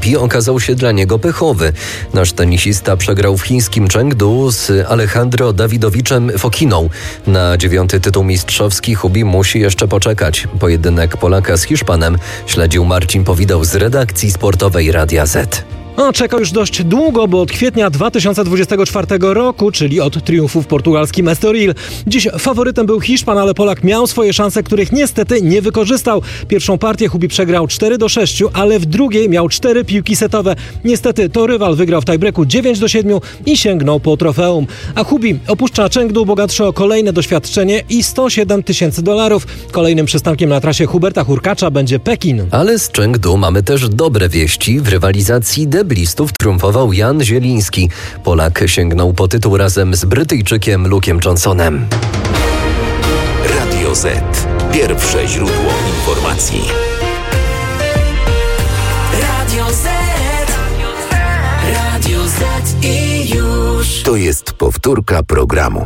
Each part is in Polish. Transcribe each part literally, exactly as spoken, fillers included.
Pi okazał się dla niego pechowy. Nasz tenisista przegrał w chińskim Chengdu z Alejandro Dawidowiczem Fokiną. Na dziewiąty tytuł mistrzowski Hubi musi jeszcze poczekać. Pojedynek Polaka z Hiszpanem śledził Marcin Powidał z redakcji sportowej Radia Z. A czekał już dość długo, bo od kwietnia dwa tysiące dwudziestego czwartego roku, czyli od triumfu w portugalskim Estoril. Dziś faworytem był Hiszpan, ale Polak miał swoje szanse, których niestety nie wykorzystał. Pierwszą partię Hubi przegrał cztery do sześciu, ale w drugiej miał cztery piłki setowe. Niestety to rywal wygrał w tiebreaku dziewięć do siedmiu i sięgnął po trofeum. A Hubi opuszcza Chengdu bogatszy o kolejne doświadczenie i sto siedem tysięcy dolarów. Kolejnym przystankiem na trasie Huberta Hurkacza będzie Pekin. Ale z Chengdu mamy też dobre wieści. W rywalizacji deblistów triumfował Jan Zieliński. Polak sięgnął po tytuł razem z Brytyjczykiem Luke'em Johnsonem. Radio Z. Pierwsze źródło informacji. Radio Z. Radio Z i już. To jest powtórka programu.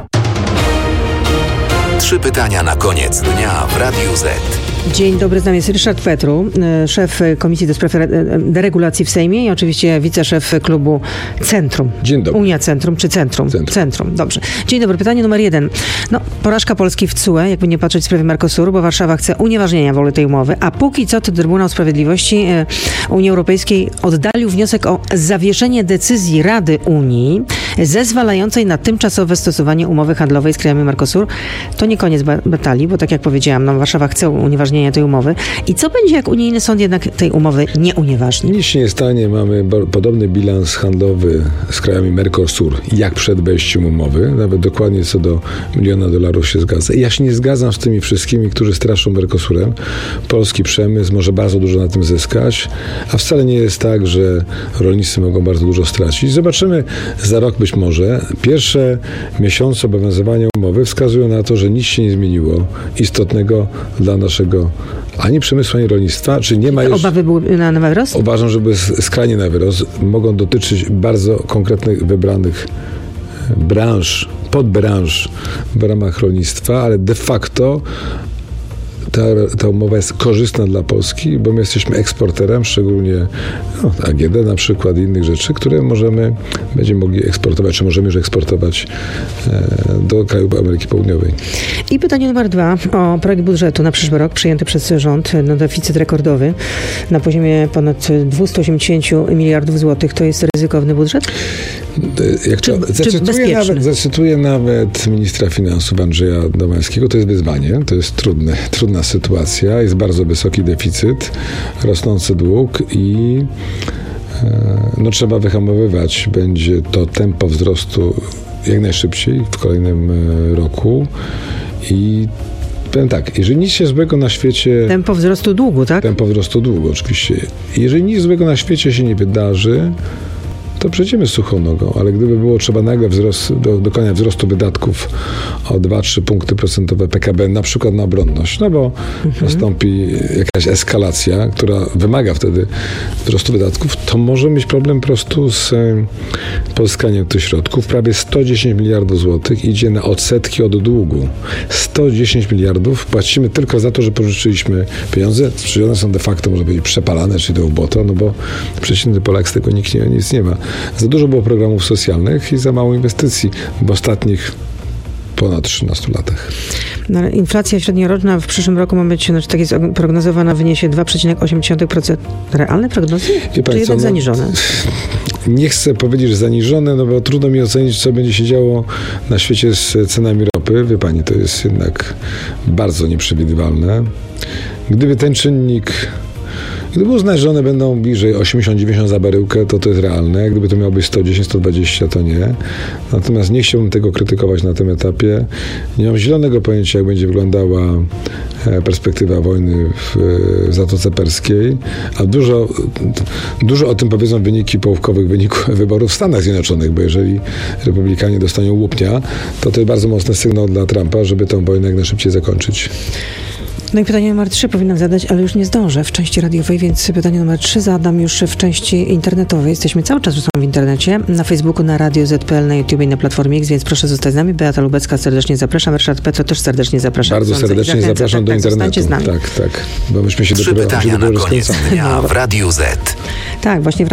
Trzy pytania na koniec dnia w Radiu Z. Dzień dobry, z nami jest Ryszard Petru, szef Komisji do Spraw Deregulacji w Sejmie i oczywiście wiceszef klubu Centrum. Dzień dobry. Unia Centrum czy Centrum? Centrum. Centrum, dobrze. Dzień dobry, pytanie numer jeden. No, porażka Polski w C U E, jakby nie patrzeć w sprawie Mercosuru, bo Warszawa chce unieważnienia woli tej umowy, a póki co to Trybunał Sprawiedliwości Unii Europejskiej oddalił wniosek o zawieszenie decyzji Rady Unii zezwalającej na tymczasowe stosowanie umowy handlowej z krajami Mercosur. To nie koniec batalii, bo tak jak powiedziałam, no, Warszawa chce unieważnienia tej umowy. I co będzie, jak unijny sąd jednak tej umowy nie unieważni? Nic się nie stanie. Mamy podobny bilans handlowy z krajami Mercosur, jak przed wejściem umowy. Nawet dokładnie co do miliona dolarów się zgadza. I ja się nie zgadzam z tymi wszystkimi, którzy straszą Mercosurem. Polski przemysł może bardzo dużo na tym zyskać, a wcale nie jest tak, że rolnicy mogą bardzo dużo stracić. Zobaczymy za rok być może. Pierwsze miesiące obowiązywania umowy wskazują na to, że nic się nie zmieniło istotnego dla naszego ani przemysłu, ani rolnictwa. Czy nie ma już... Obawy były na, na wyrost? Uważam, że były skrajnie na wyrost. Mogą dotyczyć bardzo konkretnych, wybranych branż, podbranż w ramach rolnictwa, ale de facto Ta, ta umowa jest korzystna dla Polski, bo my jesteśmy eksporterem, szczególnie no, A G D na przykład i innych rzeczy, które możemy, będziemy mogli eksportować, czy możemy już eksportować e, do krajów Ameryki Południowej. I pytanie numer dwa o projekt budżetu na przyszły rok przyjęty przez rząd. No, deficyt rekordowy na poziomie ponad dwieście osiemdziesiąt miliardów złotych. To jest ryzykowny budżet? Jak to, czy, zacytuję, czy nawet, zacytuję nawet ministra finansów Andrzeja Domańskiego. To jest wyzwanie, to jest trudne, trudna sytuacja. Jest bardzo wysoki deficyt, rosnący dług i no, trzeba wyhamowywać będzie to tempo wzrostu jak najszybciej w kolejnym roku i powiem tak, jeżeli nic się złego na świecie... Tempo wzrostu długu, tak? Tempo wzrostu długu, oczywiście. Jeżeli nic złego na świecie się nie wydarzy, to przejdziemy suchą nogą, ale gdyby było trzeba nagle wzrost, do, dokonać wzrostu wydatków o dwa trzy punkty procentowe P K B, na przykład na obronność, no bo mhm. nastąpi jakaś eskalacja, która wymaga wtedy wzrostu wydatków, to może mieć problem po prostu z e, pozyskaniem tych środków. Prawie sto dziesięć miliardów złotych idzie na odsetki od długu. sto dziesięć miliardów płacimy tylko za to, że pożyczyliśmy pieniądze, czyli one są de facto, może być przepalane, czyli do ubota, no bo przeciętny Polak z tego nikt nie, nic nie ma. Za dużo było programów socjalnych i za mało inwestycji w ostatnich ponad trzynastu latach. No, inflacja średnioroczna w przyszłym roku ma być, znaczy tak jest prognozowana, wyniesie dwa przecinek osiem procent. Realne prognozy? Czy co, jednak no, zaniżone? Nie chcę powiedzieć, że zaniżone, no bo trudno mi ocenić, co będzie się działo na świecie z cenami ropy. Wie pani, to jest jednak bardzo nieprzewidywalne. Gdyby ten czynnik Gdyby uznać, że one będą bliżej osiemdziesiąt dziewięćdziesiąt za baryłkę, to to jest realne. Gdyby to miało być sto dziesięć sto dwadzieścia, to nie. Natomiast nie chciałbym tego krytykować na tym etapie. Nie mam zielonego pojęcia, jak będzie wyglądała perspektywa wojny w Zatoce Perskiej, a dużo, dużo o tym powiedzą wyniki połówkowych wyników wyborów w Stanach Zjednoczonych, bo jeżeli republikanie dostaną łupnia, to to jest bardzo mocny sygnał dla Trumpa, żeby tę wojnę jak najszybciej zakończyć. No i pytanie numer trzy powinnam zadać, ale już nie zdążę w części radiowej, więc pytanie numer trzy zadam już w części internetowej. Jesteśmy cały czas w internecie, na Facebooku, na Radio Z P L, na YouTube i na Platformie X, więc proszę zostać z nami. Beata Lubecka serdecznie zapraszam. Ryszard Petro też serdecznie zapraszam. Bardzo serdecznie zapraszam do tak, internetu. Z nami. Tak, tak. Bo myśmy się Trzy dopiero, pytania się na dopiero koniec rozkręcamy. dnia w Radiu Z. Tak, właśnie w